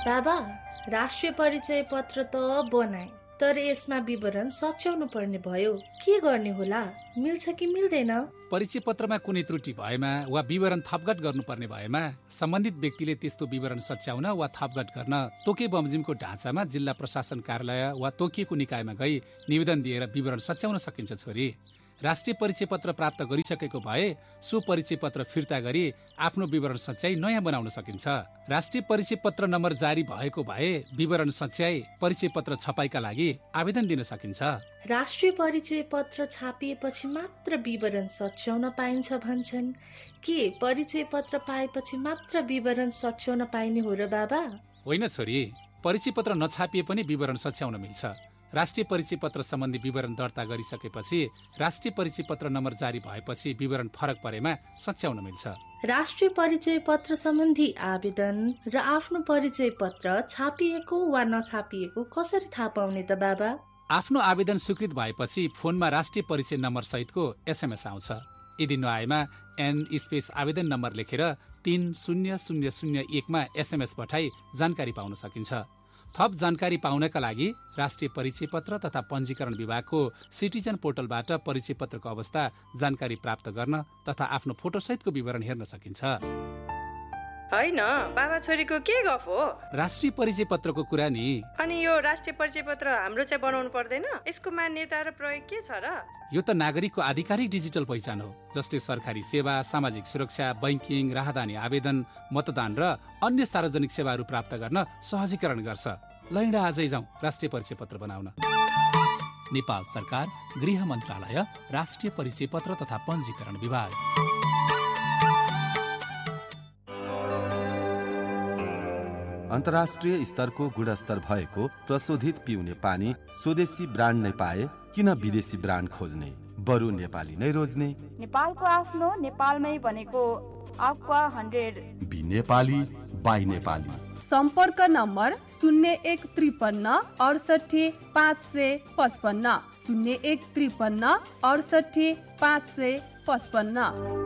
बाबा, राष्ट्रिय परिचय पत्र त बनाए, तर यसमा विवरण सच्याउनु पर्ने भयो। के गर्ने होला? मिल्छ कि मिल्दैन? परिचय पत्रमा कुनै त्रुटि भएमा वा विवरण थपघट गर्नुपर्ने भएमा सम्बन्धित व्यक्तिले त्यस्तो विवरण सच्याउन वा थपघट गर्न तोके बमोजिमको ढाँचामा जिल्ला प्रशासन कार्यालय वा तोकिएको निकायमा गई निवेदन दिएर विवरण सच्याउन सकिन्छ छोरी। राष्ट्रिय परिचय पत्र प्राप्त गरिसकेको भए सो परिचय पत्र फिर्ता गरी आफ्नो विवरण सच्याई नयाँ बनाउन सकिन्छ। राष्ट्रिय परिचय पत्र नम्बर जारी भएको भए विवरण सच्याई परिचय पत्र छपाईका लागि आवेदन दिन सकिन्छ। राष्ट्रिय परिचय पत्र छापिएपछि मात्र विवरण सच्याउन पाइन्छ भन्छन्। के परिचय पत्र पाएपछि मात्र विवरण सच्याउन पाइने हो र बाबा? होइन छोरी, परिचय पत्र नछापिए पनि विवरण सच्याउन मिल्छ। राष्ट्रिय परिचय पत्र सम्बन्धी विवरण दर्ता गरिसकेपछि राष्ट्रिय परिचय पत्र नम्बर जारी भएपछि विवरण फरक परेमा सच्याउन मिल्छ। राष्ट्रिय परिचय पत्र सम्बन्धी आवेदन र आफ्नो परिचय पत्र छापिएको वा नछापिएको कसरी थाहा पाउने त बाबा? आफ्नो आवेदन स्वीकृत भएपछि फोनमा राष्ट्रिय परिचय नम्बर सहितको SMS आउँछ। यदि नआएमा N आवेदन नम्बर लेखेर 300001 मा SMS पठाई जानकारी पाउन सकिन्छ। थप जानकारी पाउनका लागि राष्ट्रिय परिचय पत्र तथा पञ्जीकरण विभागको सिटिजन पोर्टलबाट परिचय पत्रको अवस्था जानकारी प्राप्त गर्न तथा आफ्नो फोटोसहितको विवरण हेर्न सकिन्छ। होइन, बाबा छोरीको के गफ हो? राष्ट्रिय परिचय पत्रको कुरा नि। अनि यो राष्ट्रिय परिचय पत्र हाम्रो चाहिँ बनाउनु पर्दैन? यसको मान्यता र प्रयोग के छ र? यो त नागरिकको आधिकारिक डिजिटल पहिचान हो, जसले सरकारी सेवा, सामाजिक सुरक्षा, बैंकिङ, राहदानी आवेदन, मतदान र अन्य सार्वजनिक सेवाहरू प्राप्त गर्न सहजीकरण गर्छ। लैडा आजै जाउँ राष्ट्रिय परिचय पत्र बनाउन। नेपाल सरकार, गृह मन्त्रालय, राष्ट्रिय परिचय पत्र तथा पञ्जीकरण विभाग। अन्तर्राष्ट्रिय स्तरको गुणस्तर भएको प्रशोधित पिउने पानी स्वदेशी ब्रान्ड नै पाए किन विदेशी ब्रान्ड खोज्ने? बरु नेपाली नै रोज्ने। नेपालको आफ्नो नेपालमै बनेको aqua 100 be Nepali by Nepali. सम्पर्क नम्बर 0153 68 555 0153 68 555।